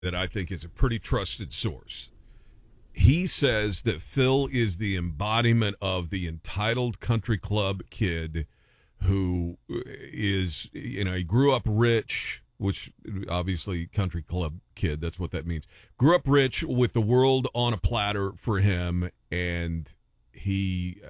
that I think is a pretty trusted source. He says that Phil is the embodiment of the entitled country club kid who is, he grew up rich, which obviously country club kid, that's what that means. Grew up rich with the world on a platter for him, and he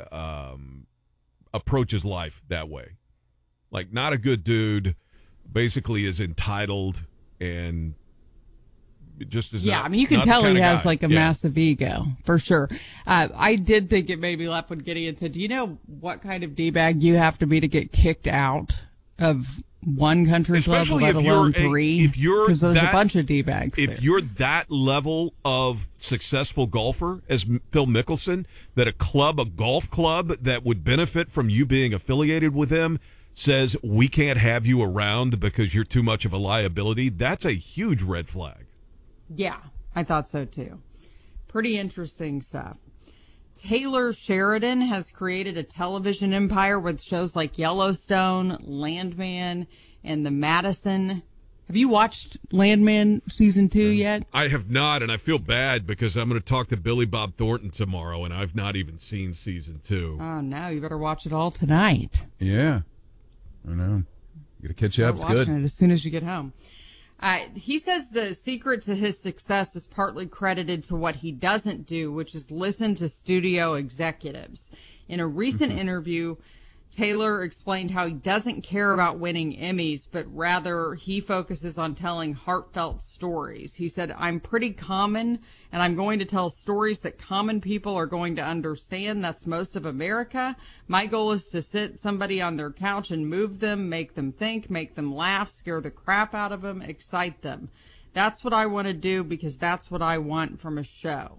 approaches life that way. Like, not a good dude, basically is entitled and just is I mean, you can tell he has like a massive ego, for sure. I did think it made me laugh when Gideon said, do you know what kind of D-bag you have to be to get kicked out of one country club, let alone three? Because there's a bunch of D-bags If there. you're that level of successful golfer as Phil Mickelson, that a golf club that would benefit from you being affiliated with him says we can't have you around because you're too much of a liability, that's a huge red flag. Yeah, I thought so too. Pretty interesting stuff. Taylor Sheridan has created a television empire with shows like Yellowstone, Landman, and The Madison. Have you watched Landman season 2 yet? I have not, and I feel bad because I'm going to talk to Billy Bob Thornton tomorrow, and I've not even seen season 2. Oh, no, you better watch it all tonight. Yeah, I know. You got to catch up. It's good. It as soon as you get home. He says the secret to his success is partly credited to what he doesn't do, which is listen to studio executives. In a recent interview, Taylor explained how he doesn't care about winning Emmys, but rather he focuses on telling heartfelt stories. He said, I'm pretty common, and I'm going to tell stories that common people are going to understand. That's most of America. My goal is to sit somebody on their couch and move them, make them think, make them laugh, scare the crap out of them, excite them. That's what I want to do because that's what I want from a show.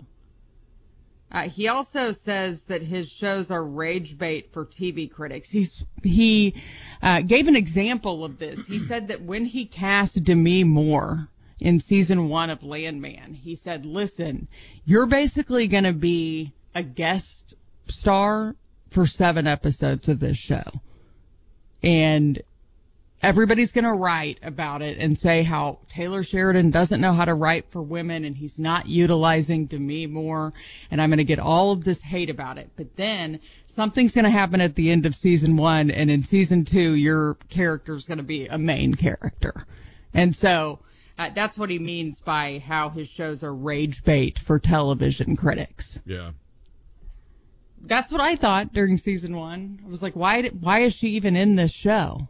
He also says that his shows are rage bait for TV critics. He gave an example of this. He said that when he cast Demi Moore in season 1 of Landman, he said, listen, you're basically going to be a guest star for 7 episodes of this show. And everybody's going to write about it and say how Taylor Sheridan doesn't know how to write for women and he's not utilizing Demi Moore, and I'm going to get all of this hate about it. But then something's going to happen at the end of season 1, and in season 2, your character's going to be a main character. And so that's what he means by how his shows are rage bait for television critics. Yeah. That's what I thought during season 1. I was like, why is she even in this show?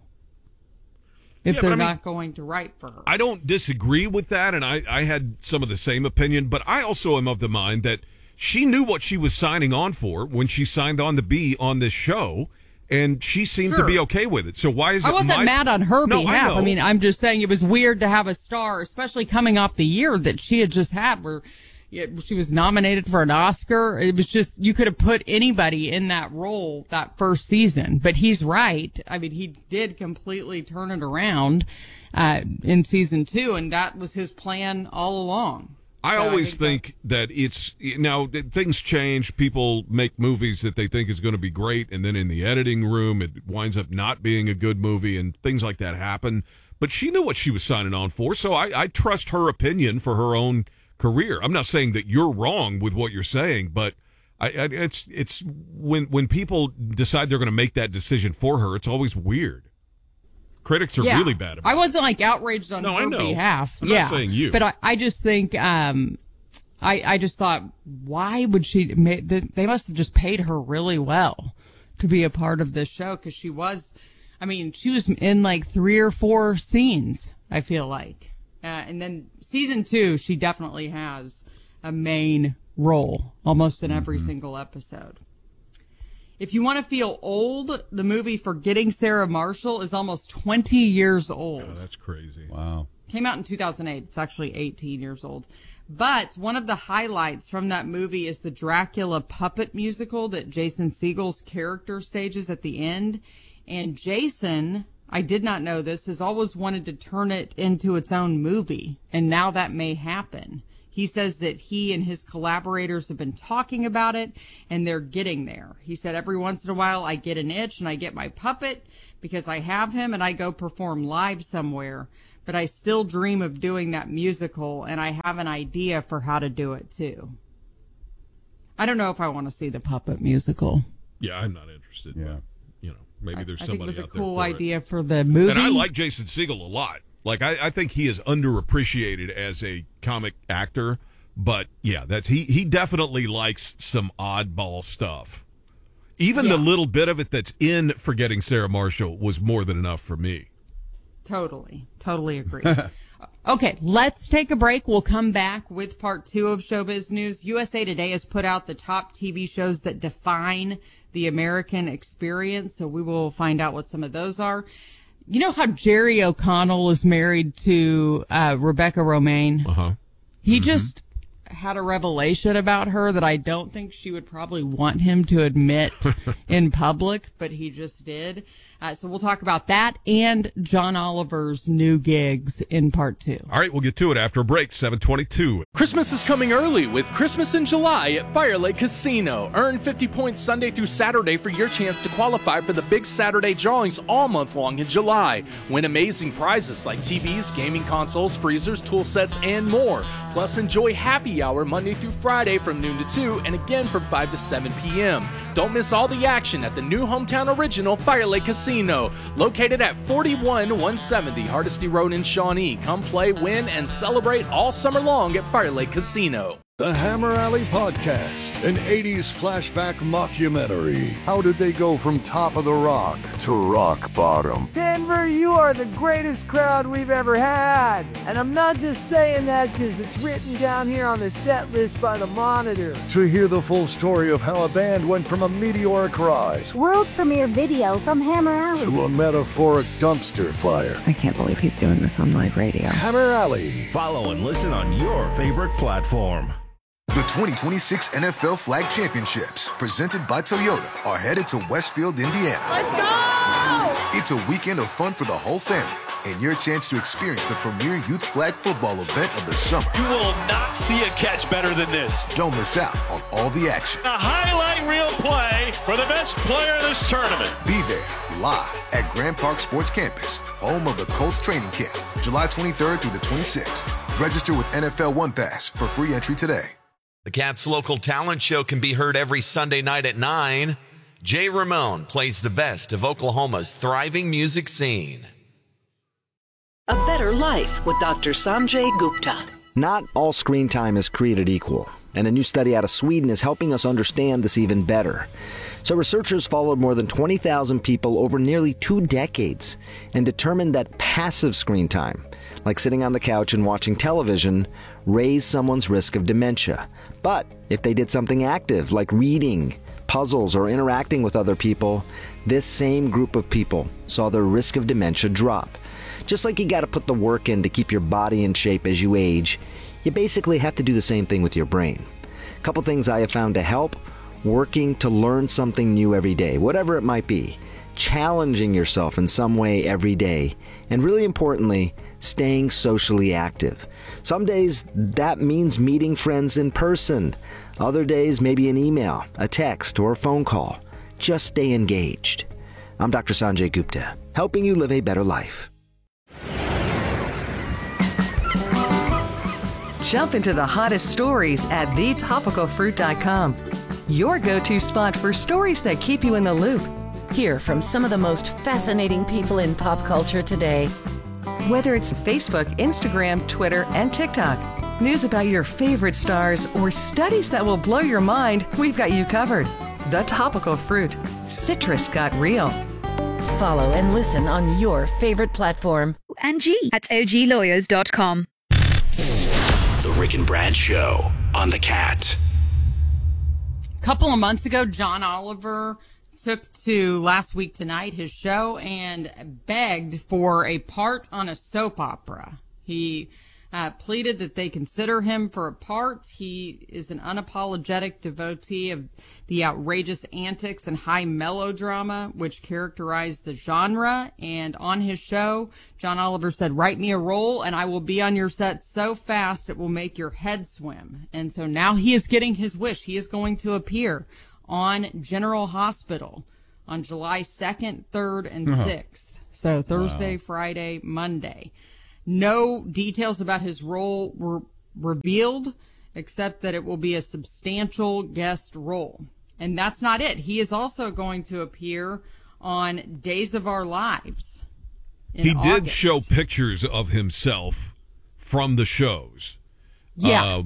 If they're not going to write for her. I don't disagree with that, and I had some of the same opinion, but I also am of the mind that she knew what she was signing on for when she signed on to be on this show, and she seemed to be okay with it. So why is it I wasn't mad on her behalf. I mean, I'm just saying it was weird to have a star, especially coming off the year that she had just had where she was nominated for an Oscar. It was just, you could have put anybody in that role that first season. But he's right. I mean, he did completely turn it around in season 2, and that was his plan all along. I always think that it's, things change. People make movies that they think is going to be great, and then in the editing room, it winds up not being a good movie, and things like that happen. But she knew what she was signing on for, so I trust her opinion for her own career. I'm not saying that you're wrong with what you're saying, but it's when people decide they're going to make that decision for her, it's always weird. Critics are really bad about it. I wasn't like outraged on her behalf. I'm not saying you. But I just think, I just thought, why would she, they must have just paid her really well to be a part of this show. Cause she was in like 3 or 4 scenes, I feel like. And then season 2, she definitely has a main role almost in every single episode. If you want to feel old, the movie Forgetting Sarah Marshall is almost 20 years old. Oh, that's crazy. Wow. Came out in 2008. It's actually 18 years old. But one of the highlights from that movie is the Dracula puppet musical that Jason Segel's character stages at the end. And Jason, I did not know this, has always wanted to turn it into its own movie. And now that may happen. He says that he and his collaborators have been talking about it, and they're getting there. He said, every once in a while I get an itch and I get my puppet because I have him and I go perform live somewhere. but I still dream of doing that musical, and I have an idea for how to do it too. I don't know if I want to see the Puppet musical. Yeah, I'm not interested. Yeah. But, maybe there's somebody out there. I think it was a cool for idea it. for the movie. And I like Jason Segel a lot. Like, I think he is underappreciated as a comic actor. But, yeah, he definitely likes some oddball stuff. Even the little bit of it that's in Forgetting Sarah Marshall was more than enough for me. Totally agree. Okay, let's take a break. We'll come back with part 2 of Showbiz News. USA Today has put out the top TV shows that define the American experience, so we will find out what some of those are. You know how Jerry O'Connell is married to Rebecca Romaine? Uh-huh. He just had a revelation about her that I don't think she would probably want him to admit in public, but he just did. So we'll talk about that and John Oliver's new gigs in part 2. All right, we'll get to it after a break, 7:22. Christmas is coming early with Christmas in July at Fire Lake Casino. Earn 50 points Sunday through Saturday for your chance to qualify for the big Saturday drawings all month long in July. Win amazing prizes like TVs, gaming consoles, freezers, tool sets, and more. Plus, enjoy happy hour Monday through Friday from noon to 2 and again from 5 to 7 p.m. Don't miss all the action at the new hometown original Fire Lake Casino, located at 41170 Hardesty Road in Shawnee. Come play, win, and celebrate all summer long at Fire Lake Casino. The Hammer Alley Podcast, an 80s flashback mockumentary. How did they go from top of the rock to rock bottom? Denver, you are the greatest crowd we've ever had. And I'm not just saying that because it's written down here on the set list by the Monitor. To hear the full story of how a band went from a meteoric rise World premiere video from Hammer Alley to a metaphoric dumpster fire. I can't believe he's doing this on live radio. Hammer Alley. Follow and listen on your favorite platform. The 2026 NFL Flag Championships, presented by Toyota, are headed to Westfield, Indiana. Let's go! It's a weekend of fun for the whole family and your chance to experience the premier youth flag football event of the summer. You will not see a catch better than this. Don't miss out on all the action. A highlight reel play for the best player in this tournament. Be there live at Grand Park Sports Campus, home of the Colts training camp, July 23rd through the 26th. Register with NFL One Pass for free entry today. The Cat's local talent show can be heard every Sunday night at 9. Jay Ramone plays the best of Oklahoma's thriving music scene. A Better Life with Dr. Sanjay Gupta. Not all screen time is created equal, and a new study out of Sweden is helping us understand this even better. So researchers followed more than 20,000 people over nearly 2 decades and determined that passive screen time, like sitting on the couch and watching television, raised someone's risk of dementia. But if they did something active, like reading, puzzles, or interacting with other people, this same group of people saw their risk of dementia drop. Just like you got to put the work in to keep your body in shape as you age, you basically have to do the same thing with your brain. A couple things I have found to help: working to learn something new every day, whatever it might be, challenging yourself in some way every day, and really importantly, staying socially active. Some days that means meeting friends in person. Other days maybe an email, a text, or a phone call. Just stay engaged. I'm Dr. Sanjay Gupta, helping you live a better life. Jump into the hottest stories at thetopicalfruit.com. Your go-to spot for stories that keep you in the loop. Hear from some of the most fascinating people in pop culture today. Whether it's Facebook, Instagram, Twitter, and TikTok, news about your favorite stars, or studies that will blow your mind, we've got you covered. The Topical Fruit. Citrus got real. Follow and listen on your favorite platform. And G at oglawyers.com. The Rick and Brad Show on the Cat. A couple of months ago, John Oliver took to Last Week Tonight, his show, and begged for a part on a soap opera. He pleaded that they consider him for a part. He is an unapologetic devotee of the outrageous antics and high melodrama which characterize the genre. And on his show, John Oliver said, "Write me a role and I will be on your set so fast it will make your head swim." And so now he is getting his wish. He is going to appear on General Hospital on July 2nd, 3rd, and 6th. So Thursday, Friday, Monday. No details about his role were revealed, except that it will be a substantial guest role. And that's not it. He is also going to appear on Days of Our Lives. He did show pictures of himself from the shows. Yeah.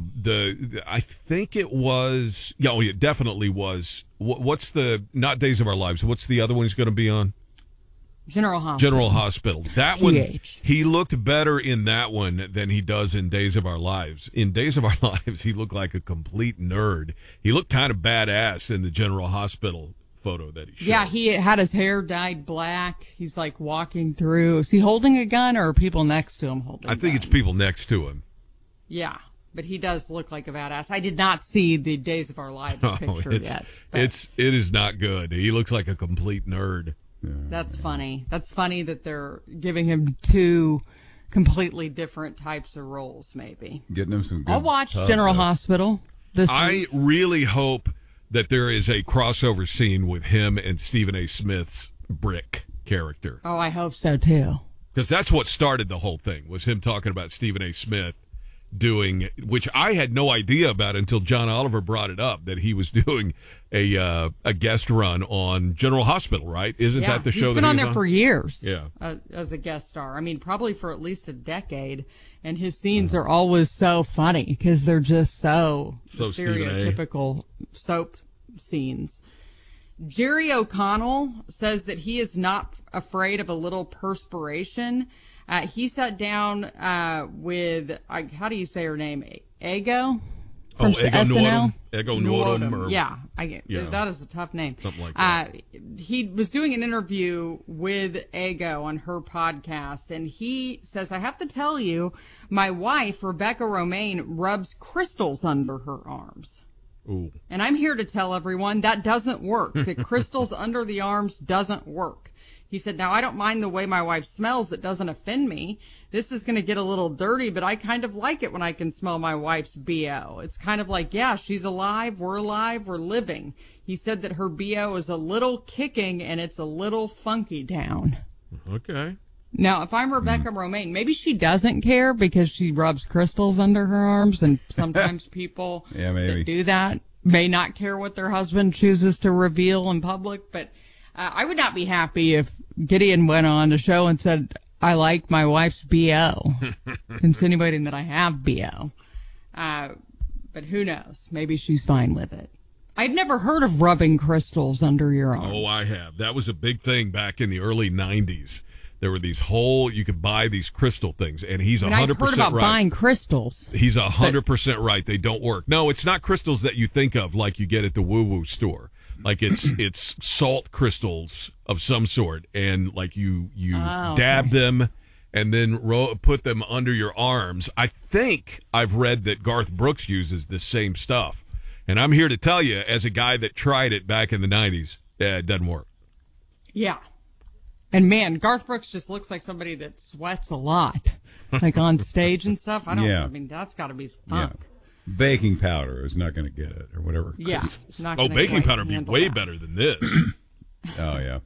I think it was, it definitely was. What's not Days of Our Lives? What's the other one he's going to be on? General Hospital. General Hospital. That one, he looked better in that one than he does in Days of Our Lives. In Days of Our Lives, he looked like a complete nerd. He looked kind of badass in the General Hospital photo that he showed. Yeah, he had his hair dyed black. He's like walking through. Is he holding a gun or are people next to him holding I think guns? it's people next to him. Yeah, but he does look like a badass. I did not see the Days of Our Lives picture yet. It is not good. He looks like a complete nerd. That's funny. That's funny that they're giving him two completely different types of roles, maybe. Getting him some good I'll watch General Hospital this week. I really hope that there is a crossover scene with him and Stephen A. Smith's Brick character. Oh, I hope so, too. Because that's what started the whole thing, was him talking about Stephen A. Smith doing, which I had no idea about until John Oliver brought it up, that he was doing a guest run on General Hospital, right? Isn't that the show that he's been on there for years? Yeah. As a guest star. I mean, probably for at least a decade. And his scenes are always so funny because they're just so stereotypical soap scenes. Jerry O'Connell says that he is not afraid of a little perspiration. He sat down with, how do you say her name? Ego? From Ego SNL? Ego Nwodim. Yeah, that is a tough name. Something like that. He was doing an interview with Ego on her podcast, and he says, I have to tell you, my wife, Rebecca Romaine, rubs crystals under her arms. Ooh. And I'm here to tell everyone that doesn't work. The crystals under the arms doesn't work. He said, now I don't mind the way my wife smells. It doesn't offend me. This is going to get a little dirty, but I kind of like it when I can smell my wife's BO. It's kind of like, yeah, she's alive, we're living. He said that her BO is a little kicking and it's a little funky down. Okay. Now, if I'm Rebecca Romaine, maybe she doesn't care because she rubs crystals under her arms, and sometimes people that do that may not care what their husband chooses to reveal in public, but I would not be happy if Gideon went on the show and said, I like my wife's BO, insinuating that I have BO. But who knows? Maybe she's fine with it. I'd never heard of rubbing crystals under your arms. Oh, I have. That was a big thing back in the early 90s. There were these you could buy these crystal things, and he's 100% right. I've heard about buying crystals. He's 100% right. They don't work. No, it's not crystals that you think of like you get at the woo-woo store. Like it's salt crystals of some sort, and like you dab them and then put them under your arms. I think I've read that Garth Brooks uses this same stuff, and I'm here to tell you, as a guy that tried it back in the 90s, it doesn't work. Yeah. And man, Garth Brooks just looks like somebody that sweats a lot, like on stage and stuff. I mean, that's got to be funk. Yeah. Baking powder is not going to get it, or whatever. Yeah. Not baking powder would be way better than this. Oh, yeah.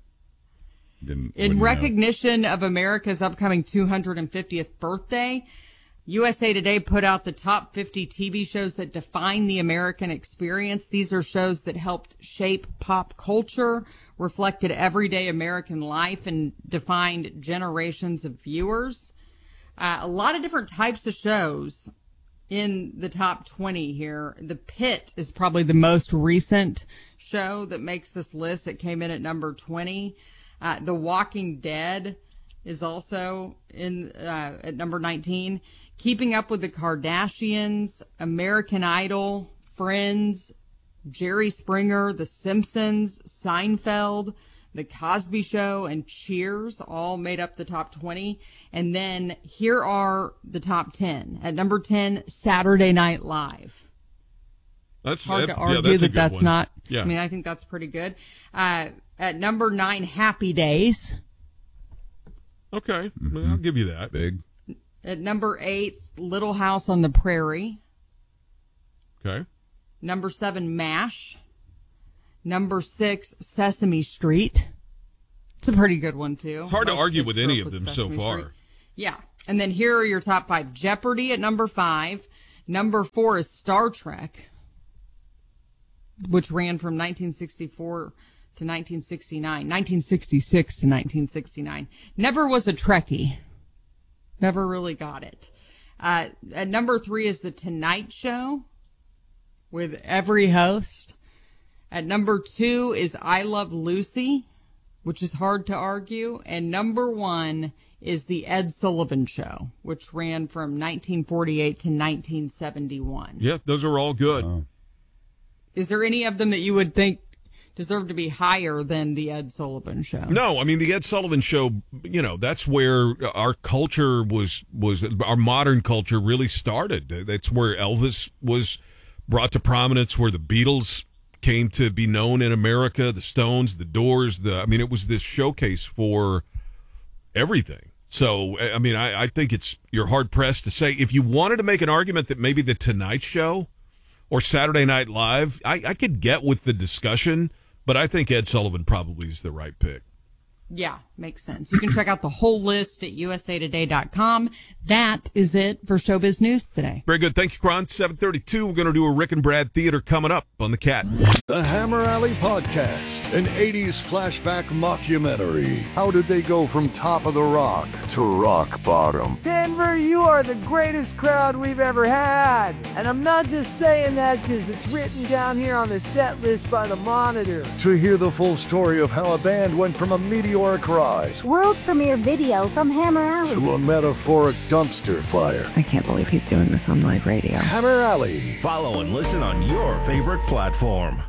In recognition of America's upcoming 250th birthday, USA Today put out the top 50 TV shows that define the American experience. These are shows that helped shape pop culture, reflected everyday American life, and defined generations of viewers. A lot of different types of shows in the top 20 here. The Pitt is probably the most recent show that makes this list. It came in at number 20. The Walking Dead is also in at number 19. Keeping Up with the Kardashians, American Idol, Friends, Jerry Springer, The Simpsons, Seinfeld, The Cosby Show, and Cheers all made up the top 20. And then here are the top 10. At number 10, Saturday Night Live. That's hard to argue that's not. Yeah. I mean, I think that's pretty good. At number 9, Happy Days. Okay, I'll give you that. Big. At number 8, Little House on the Prairie. Okay. Number 7, MASH. Number 6, Sesame Street. It's a pretty good one, too. It's hard to argue with any of them so far. Yeah. And then here are your top 5. Jeopardy at number 5. Number 4 is Star Trek, which ran from 1964 to 1969, 1966 to 1969. Never was a Trekkie. Never really got it. At number 3 is The Tonight Show with every host. At number 2 is I Love Lucy, which is hard to argue. And number 1 is The Ed Sullivan Show, which ran from 1948 to 1971. Yeah, those are all good. Is there any of them that you would think deserve to be higher than The Ed Sullivan Show? No, I mean, The Ed Sullivan Show, you know, that's where our culture was our modern culture really started. That's where Elvis was brought to prominence, where the Beatles came to be known in America, the Stones, the Doors. I mean, it was this showcase for everything. So, I mean, I think you're hard-pressed to say. If you wanted to make an argument that maybe The Tonight Show or Saturday Night Live, I could get with the discussion, but I think Ed Sullivan probably is the right pick. Yeah, makes sense. You can check out the whole list at usatoday.com. That is it for Showbiz News today. Very good. Thank you, Kron. 7:32. We're going to do a Rick and Brad Theater coming up on the Cat. The Hammer Alley Podcast, an 80s flashback mockumentary. How did they go from top of the rock to rock bottom? Denver, you are the greatest crowd we've ever had. And I'm not just saying that because it's written down here on the set list by the Monitor. To hear the full story of how a band went from a meteoric rise, world premiere video from Hammer Alley, to a metaphoric dumpster fire. I can't believe he's doing this on live radio. Hammer Alley. Follow and listen on your favorite platform.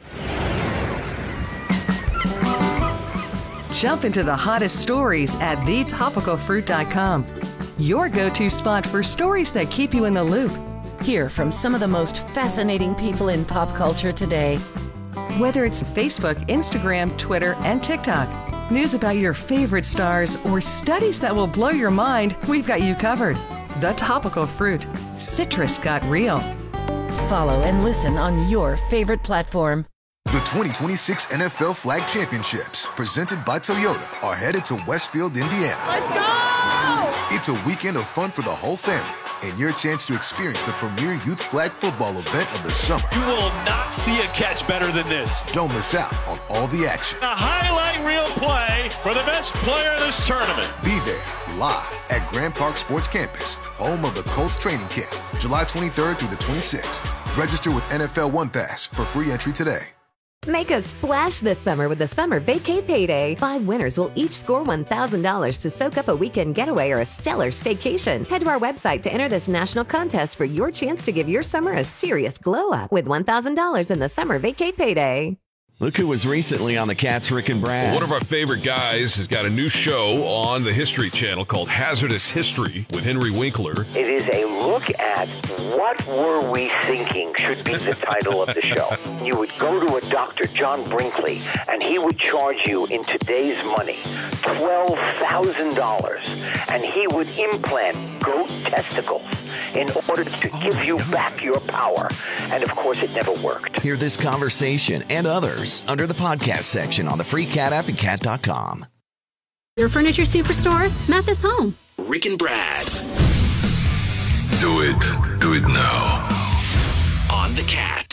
Jump into the hottest stories at thetopicalfruit.com. Your go-to spot for stories that keep you in the loop. Hear from some of the most fascinating people in pop culture today. Whether it's Facebook, Instagram, Twitter, and TikTok, news about your favorite stars, or studies that will blow your mind, we've got you covered. The Topical Fruit. Citrus got real. Follow and listen on your favorite platform. The 2026 NFL Flag Championships, presented by Toyota, are headed to Westfield, Indiana. Let's go! It's a weekend of fun for the whole family, and your chance to experience the premier youth flag football event of the summer. You will not see a catch better than this. Don't miss out on all the action. A highlight reel play for the best player in this tournament. Be there live at Grand Park Sports Campus, home of the Colts training camp, July 23rd through the 26th. Register with NFL One Pass for free entry today. Make a splash this summer with the Summer Vacay Payday. 5 winners will each score $1,000 to soak up a weekend getaway or a stellar staycation. Head to our website to enter this national contest for your chance to give your summer a serious glow-up with $1,000 in the Summer Vacay Payday. Look who was recently on the Cat's Rick and Brad. Well, one of our favorite guys has got a new show on the History Channel called Hazardous History with Henry Winkler. It is a look at what were we thinking should be the title of the show. You would go to a Dr. John Brinkley, and he would charge you in today's money $12,000, and he would implant goat testicles in order to give you back your power. And of course, it never worked. Hear this conversation and others under the podcast section on the free Cat app and cat.com. Your furniture superstore, Mathis Home. Rick and Brad. Do it now. On the Cat.